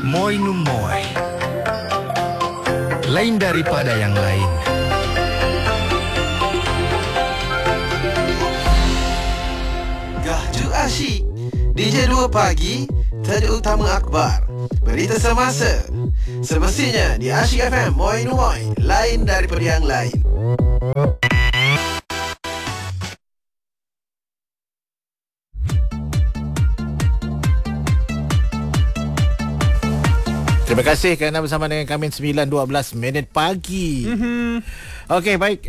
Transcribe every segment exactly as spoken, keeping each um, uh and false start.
Moi nu moi. Lain daripada yang lain. Gahju asyik D J dua pagi, tajuk utama akhbar, berita semasa. Semestinya di Asyik F M. Moi nu moi, lain daripada yang lain. Terima kasih kerana bersama dengan kami sembilan dua belas minit pagi. Mm-hmm. Okey, baik.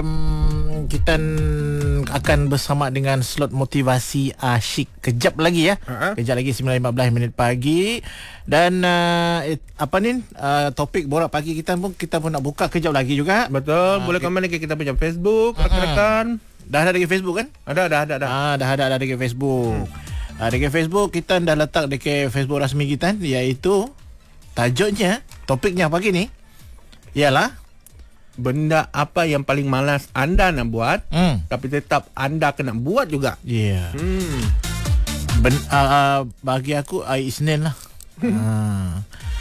Um, kita akan bersama dengan slot motivasi asyik kejap lagi ya. Uh-huh. Kejap lagi sembilan lima belas minit pagi. Dan uh, it, apa ni uh, topik borak pagi kita pun kita pun nak buka kejap lagi juga. Betul. Uh, boleh komen lagi kita punya Facebook, uh-huh. rekan-rekan. Dah ada di Facebook kan? Ada, dah ada, dah. Ah, dah ada, ada di Facebook. Hmm. Uh, di Facebook kita dah letak di Facebook rasmi kita, iaitu tajuknya, topiknya pagi ni ialah benda apa yang paling malas anda nak buat, hmm. tapi tetap anda kena buat juga. Ya. Yeah. Hmm. Ben- uh, uh, bagi aku hari Isnin lah. ha.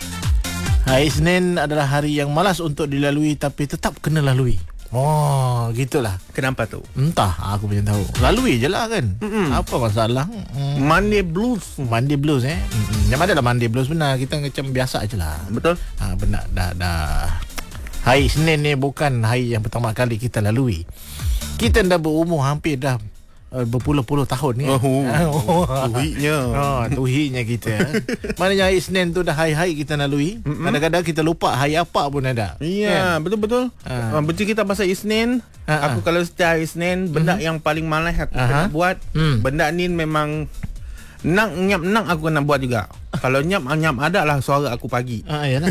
Hari Isnin adalah hari yang malas untuk dilalui tapi tetap kena lalui. Oh, gitulah. Kenapa tu? Entah, aku punya tahu. Lalui je lah kan. Mm-mm. Apa masalah? Mm. Monday blues. Monday blues eh. Mm-mm. Yang mana lah Monday blues benar. Kita macam biasa je lah. Betul. Ha, benar dah dah. Hari Senin ni bukan hari yang pertama kali kita lalui. Kita dah berumur hampir dah uh, berpuluh-puluh tahun ni. Oh, oh, tuhiknya. Oh, tuhiknya kita. Maknanya hari Senin tu dah hari-hari kita lalui. Mm-mm. Kadang-kadang kita lupa hari apa pun ada. Iya, kan? Betul-betul. Ha. Uh, Betul kita pasal Isnin. Uh-huh. Aku kalau setiap hari Senin, benda uh-huh. yang paling malas aku uh-huh. kena buat, mm. benda ni memang nak nyap nak aku kena buat juga. Kalau nyap nyap ada lah suara aku pagi. Ah, yalah.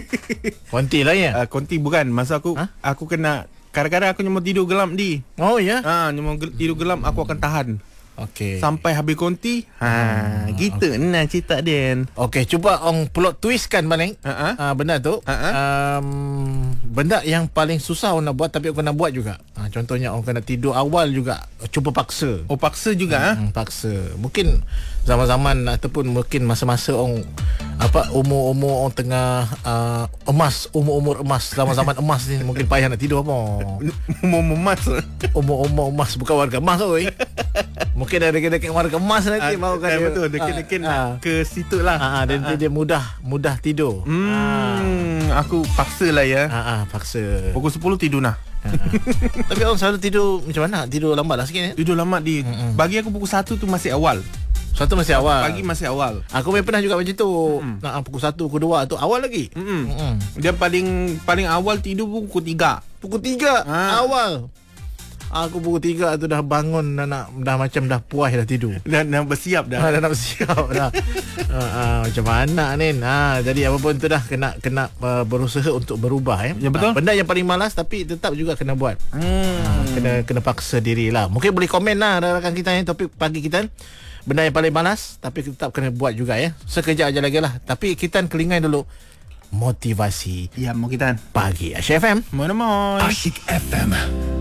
Konti lah ya. Uh, konti bukan. Masa aku huh? aku kena kadang-kadang aku nyamuk tidur gelam di. Oh ya. Ah, ha, nyamuk tidur gelam aku akan tahan. Okey. Sampai habis konti. Ha, hmm, gitu okay. Nah cerita dia. Okey, cuba orang plot twistkan balik. Uh-huh. Uh, benda tu. Uh-huh. Um, benda yang paling susah orang nak buat tapi orang nak buat juga. Uh, contohnya orang kena tidur awal juga. Cuba paksa. Oh, paksa juga ah. Hmm, paksa. Mungkin zaman-zaman ataupun mungkin masa-masa orang apa umur-umur orang tengah uh, emas, umur-umur emas, zaman-zaman emas ni mungkin payah nak tidur apa. Umur emas. Umur-umur emas bukan warga emas oi. Mungkin ada dekat-dekat warga emas nanti uh, mau kan dia. Betul, dekat-dekat uh, uh, ke situ lah. Ah, uh, dan uh, dia mudah mudah tidur. Hmm, uh. aku paksa lah ya. Ah, uh, uh, paksa. Pukul sepuluh tidur nah. Uh, uh. Tapi orang selalu tidur macam mana? Tidur lambat lah sikit. Eh? Tidur lambat di. Mm-mm. Bagi aku pukul satu tu masih awal. Satu masih awal. Pagi masih awal. Aku memang pernah juga macam tu. Mm. Nah, pukul satu, pukul dua tu awal lagi. Mm-mm. Mm-mm. Dia paling paling awal tidur pukul tiga. Pukul tiga ha. Awal. Aku pukul tiga tu dah bangun dah, nak, dah macam dah puas dah tidur. Dah, dah bersiap dah. Ha, dah nak bersiap dah. ha, ha, macam mana ni? Ha, jadi apa pun tu dah kena kena uh, berusaha untuk berubah eh. Ya betul. Ha, benda yang paling malas tapi tetap juga kena buat. Hmm. Ha, kena kena paksa dirilah. Mungkin boleh komen lah rakan kita ni topik pagi kita. Benda yang paling malas tapi tetap kena buat juga ya. Sekejap aja lagi lah. Tapi kita kelingai dulu motivasi. Ya, mau kita pagi Asyik F M. Mana-mana. Asyik F M.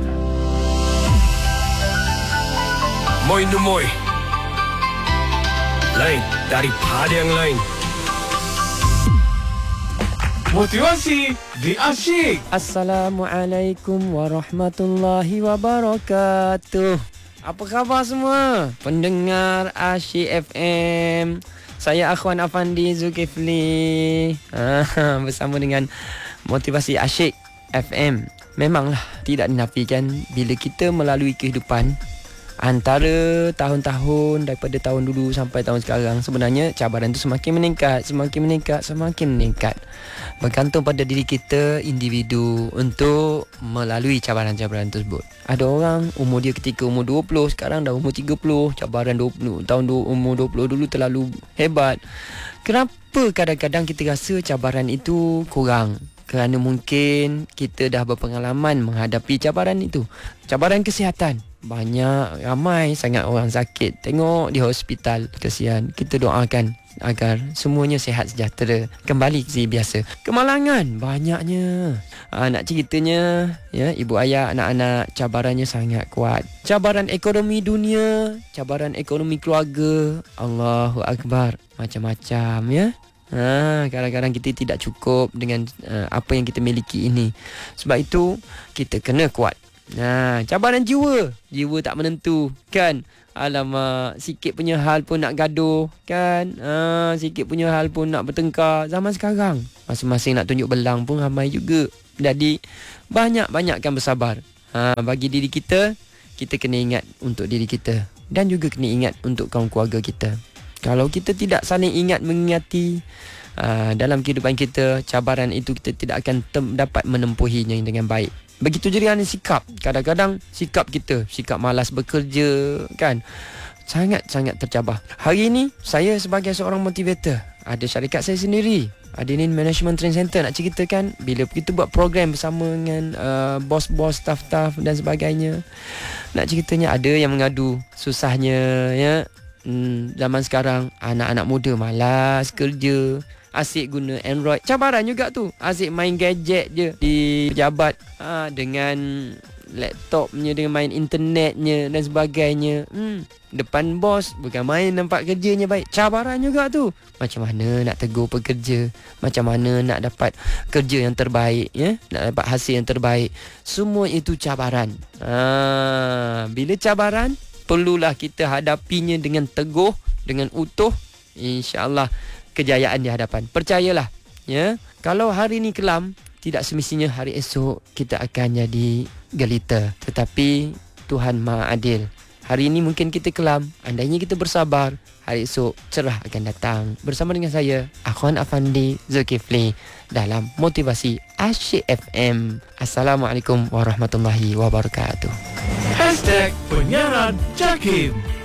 Moi nu moi, lain daripada yang lain. Motivasi di Asyik. Assalamualaikum warahmatullahi wabarakatuh. Apa khabar semua pendengar Asyik F M? Saya Akhwan Afandi Zulkifli ah, bersama dengan motivasi Asyik F M. Memanglah tidak dinafikan bila kita melalui kehidupan antara tahun-tahun daripada tahun dulu sampai tahun sekarang, sebenarnya cabaran tu semakin meningkat, semakin meningkat, semakin meningkat. Bergantung pada diri kita individu untuk melalui cabaran-cabaran tersebut. Ada orang umur dia ketika umur dua puluh, sekarang dah umur tiga puluh. Cabaran dua puluh, tahun umur dua puluh dulu terlalu hebat. Kenapa kadang-kadang kita rasa cabaran itu kurang? Kerana mungkin kita dah berpengalaman menghadapi cabaran itu. Cabaran kesihatan. Banyak, ramai sangat orang sakit. Tengok di hospital, kesian. Kita doakan agar semuanya sihat sejahtera, kembali ke biasa. Kemalangan banyaknya. Ha, nak ceritanya ya, ibu ayah, anak-anak, cabarannya sangat kuat. Cabaran ekonomi dunia, cabaran ekonomi keluarga, Allahu Akbar, macam-macam ya. Ha, kadang-kadang kita tidak cukup dengan uh, apa yang kita miliki ini. Sebab itu kita kena kuat. Nah, cabaran jiwa, jiwa tak menentu kan. Alamak, sikit punya hal pun nak gaduh kan. Ha, sikit punya hal pun nak bertengkar. Zaman sekarang masing-masing nak tunjuk belang pun ramai juga. Jadi banyak-banyakkan bersabar. Ha, bagi diri kita, kita kena ingat untuk diri kita dan juga kena ingat untuk kaum keluarga kita. Kalau kita tidak saling ingat mengingati uh, dalam kehidupan kita, cabaran itu kita tidak akan tem- dapat menempuhinya dengan baik. Begitu juga dengan sikap. Kadang-kadang sikap kita, sikap malas bekerja kan, sangat-sangat tercabar. Hari ini saya sebagai seorang motivator, ada syarikat saya sendiri, Adenin Management Training Center. Nak ceritakan, bila kita buat program bersama dengan uh, bos-bos, staff-staff dan sebagainya, nak ceritanya ada yang mengadu susahnya ya. Hmm, zaman sekarang anak-anak muda malas kerja, asyik guna Android. Cabaran juga tu. Asyik main gadget je di pejabat, ha, dengan laptopnya, dengan main internetnya dan sebagainya. Hmm, depan bos bukan main nampak kerjanya baik. Cabaran juga tu. Macam mana nak tegur pekerja, macam mana nak dapat kerja yang terbaik ya, nak dapat hasil yang terbaik. Semua itu cabaran. Ha, bila cabaran, perlulah kita hadapinya dengan teguh, dengan utuh. InsyaAllah kejayaan di hadapan. Percayalah ya, kalau hari ni kelam, tidak semestinya hari esok kita akan jadi gelita. Tetapi Tuhan Maha Adil. Hari ini mungkin kita kelam, andainya kita bersabar, hari esok cerah akan datang. Bersama dengan saya, Akhwan Afandi Zulkifli, dalam Motivasi Asyik F M. Assalamualaikum warahmatullahi wabarakatuh. Hashtag Penyiaran Jakim.